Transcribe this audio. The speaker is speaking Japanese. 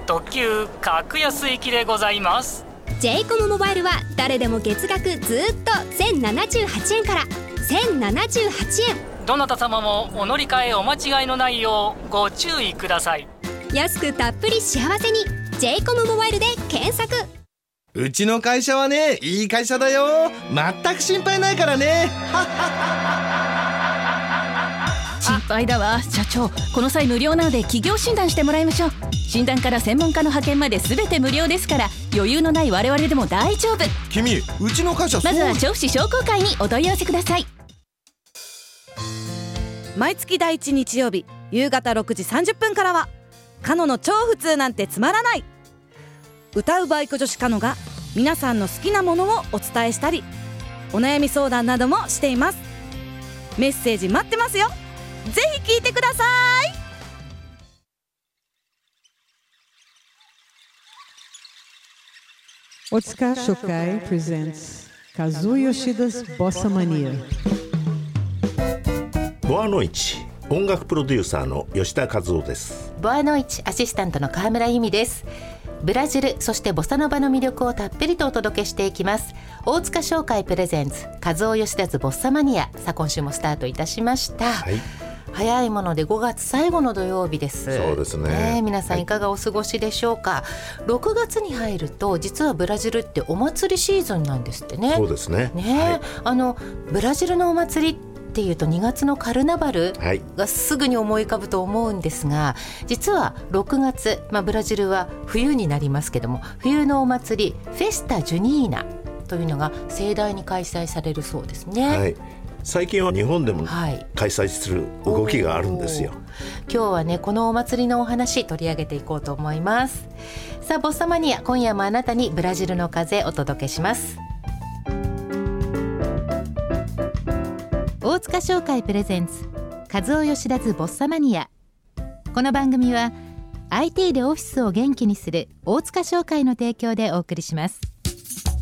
特急格安行きでございます。 j コムモバイルは誰でも月額ずっと1078円から1078円。 どなた様もお乗り換えお間違いのないようご注意ください。 安くたっぷり幸せに j コムモバイルで検索。 うちの会社はね、いい会社だよ。全く心配ないからね。 心配だわ社長。この際無料なので企業診断してもらいましょう。診断から専門家の派遣まで全て無料ですから、余裕のない我々でも大丈夫。 君、うちの会社まずは調布市商工会にお問い合わせください。 毎月第1日曜日夕方6時30分からはカノの超普通なんてつまらない。歌うバイク女子カノが皆さんの好きなものをお伝えしたり、お悩み相談などもしています。メッセージ待ってますよ。ぜひ聞いてください。 Otsuka Shokai presents Kazuo Yoshida's Bossa Mania。 ボアノイチ、音楽プロデューサーの吉田和夫です。 ボアノイチアシスタントの川村由美です。ブラジル、そしてボサノバの魅力をたっぷりとお届けしていきます。大塚商会プレゼンツ和夫吉田ズボッサマニア。さあ今週もスタートいたしました、はい、早いもので5月最後の土曜日です。 そうですね、 皆さんいかがお過ごしでしょうか、6月に入ると実はブラジルってお祭りシーズンなんですってね。 そうですね、 ブラジルのお祭りっていうと2月のカルナバルがすぐに思い浮かぶと思うんですが、実は6月、ブラジルは冬になりますけども、冬のお祭りフェスタジュニーナというのが盛大に開催されるそうですね、 はい、最近は日本でも開催する動きがあるんですよ。 今日はねこのお祭りのお話取り上げていこうと思います。さあボッサマニア、今夜もあなたにブラジルの風お届けします。大塚商会プレゼンツ和夫吉田ズボッサマニア。この番組は IT でオフィスを元気にする大塚商会の提供でお送りします。